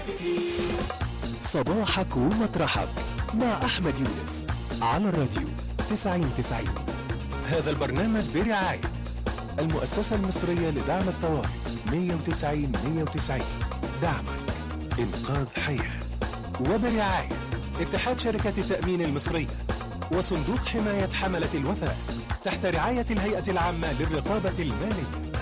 صباحك ومطرحك مع أحمد يونس على الراديو 9090. هذا البرنامج برعاية المؤسسة المصرية لدعم الطوارئ 190 190 دعمك إنقاذ حياة، وبرعاية اتحاد شركات التأمين المصرية وصندوق حماية حملة الوفاء تحت رعاية الهيئة العامة للرقابة المالية.